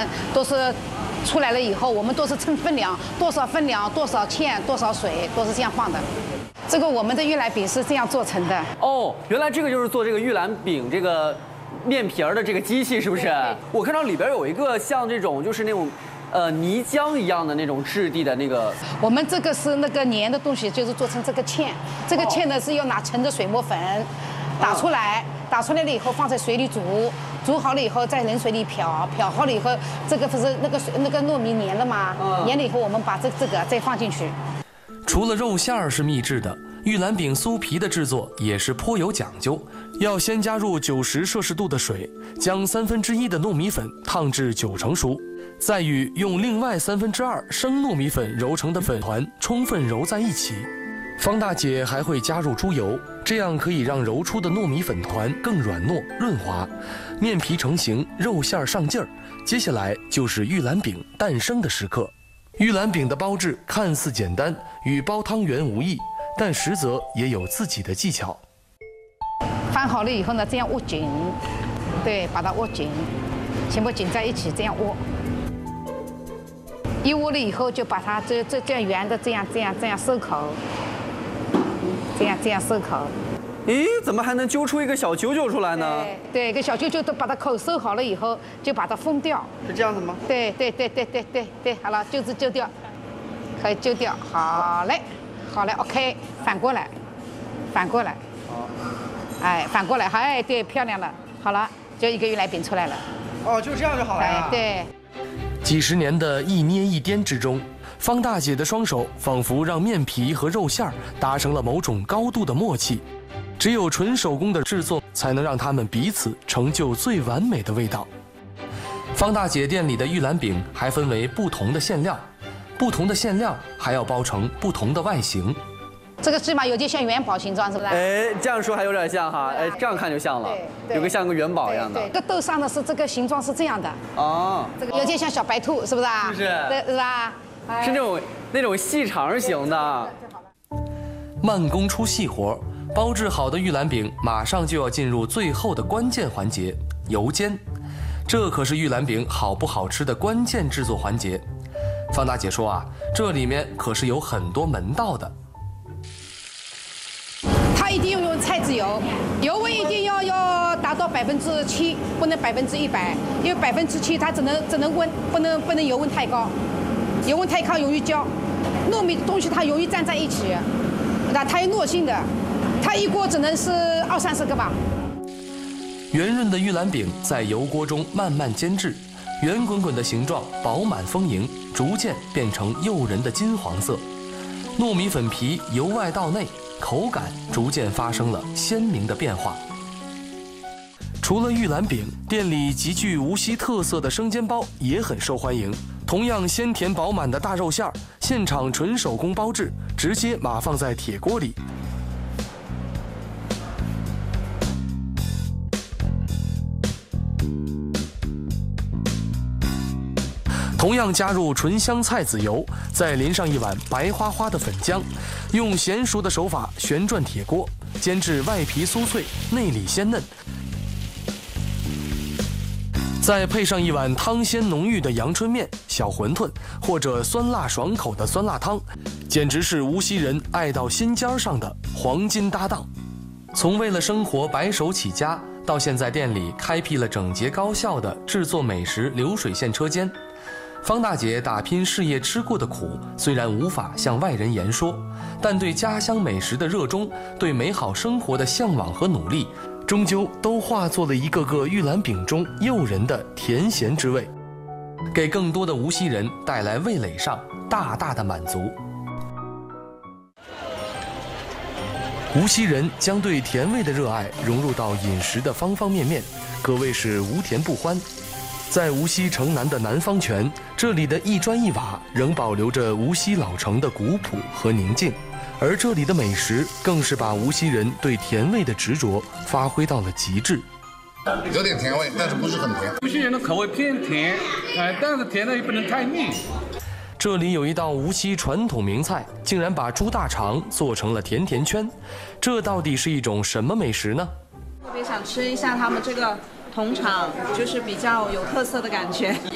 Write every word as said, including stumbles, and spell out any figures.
都是出来了以后，我们都是称分量，多少分量，多少芡，多少水，都是这样放的。这个我们的玉兰饼是这样做成的。 哦，原来这个就是做这个玉兰饼这个面皮儿的这个机器，是不是？我看到里边有一个像这种就是那种。呃，泥浆一样的那种质地的那个， 我们这个是那个粘的东西，就是做成这个芡。这个芡呢是要拿盛着水磨粉，打出来，打出来了以后放在水里煮，煮好了以后在冷水里漂，漂好了以后，这个不是那个水那个糯米粘了吗？粘了以后我们把这这个再放进去。 除了肉馅儿是秘制的，玉兰饼酥皮的制作也是颇有讲究。要先加入九十摄氏度的水，将三分之一的糯米粉烫至九成熟。再与用另外三分之二生糯米粉揉成的粉团充分揉在一起。方大姐还会加入猪油，这样可以让揉出的糯米粉团更软糯润滑，面皮成型，肉馅上劲儿。接下来就是玉兰饼诞生的时刻。玉兰饼的包制看似简单，与包汤圆无异，但实则也有自己的技巧。 翻好了以后呢，这样握紧，对，把它握紧，全部紧在一起，这样握。一握了以后，就把它这这这样圆的这样这样这样收口，这样这样收口。 咦，怎么还能揪出一个小揪揪出来呢？ 对，一个小揪揪都把它口收好了以后，就把它封掉。 是这样子吗？ 对对对对对对对，好了，就是揪掉，可以揪掉。好嘞，好嘞 ，OK， 反过来，反过来。好。哎，反过来，好，哎，对，漂亮了，好了，就一个玉兰饼出来了。 哦，就这样就好了呀。 对。 几十年的一捏一颠之中，方大姐的双手仿佛让面皮和肉馅儿达成了某种高度的默契。只有纯手工的制作，才能让他们彼此成就最完美的味道。方大姐店里的玉兰饼还分为不同的馅料，不同的馅料还要包成不同的外形。 这个起码有点像元宝形状，是不是？ 哎，这样说还有点像哈，哎，这样看就像了，有个像个元宝一样的。 对，这个豆上的是这个形状是这样的。哦。这个有点像小白兔，是不是啊？ 是不是？ 对，是吧？ 是那种那种细长型的。 慢工出细活，包制好的玉兰饼马上就要进入最后的关键环节——油煎。这可是玉兰饼好不好吃的关键制作环节。方大姐说啊，这里面可是有很多门道的。 它一定要用菜籽油，油温一定要要达到百分之七，不能百分之一百，因为百分之七它只能只能温，不能不能油温太高，油温太高容易焦，糯米的东西它容易粘在一起，那它有糯性的，它一锅只能是二三十个吧。 圆润的玉兰饼在油锅中慢慢煎制，圆滚滚的形状饱满丰盈，逐渐变成诱人的金黄色。糯米粉皮由外到内，口感逐渐发生了鲜明的变化。除了玉兰饼，店里极具无锡特色的生煎包也很受欢迎。同样鲜甜饱满的大肉馅儿，现场纯手工包制，直接码放在铁锅里。同样加入纯香菜籽油，再淋上一碗白花花的粉浆，用娴熟的手法旋转铁锅，煎至外皮酥脆，内里鲜嫩。再配上一碗汤鲜浓郁的阳春面、小馄饨，或者酸辣爽口的酸辣汤，简直是无锡人爱到心尖上的黄金搭档。从为了生活白手起家，到现在店里开辟了整洁高效的制作美食流水线车间。方大姐打拼事业吃过的苦，虽然无法向外人言说，但对家乡美食的热衷，对美好生活的向往和努力，终究都化作了一个个玉兰饼中诱人的甜咸之味，给更多的无锡人带来味蕾上大大的满足。无锡人将对甜味的热爱融入到饮食的方方面面，可谓是无甜不欢。在无锡城南的南方泉，这里的一砖一瓦仍保留着无锡老城的古朴和宁静，而这里的美食更是把无锡人对甜味的执着发挥到了极致。 有点甜味，但是不是很甜。 无锡人的口味偏甜，哎，但是甜的也不能太腻。 这里有一道无锡传统名菜，竟然把猪大肠做成了甜甜圈，这到底是一种什么美食呢？ 特别想吃一下他们这个铜肠，就是比较有特色的感觉。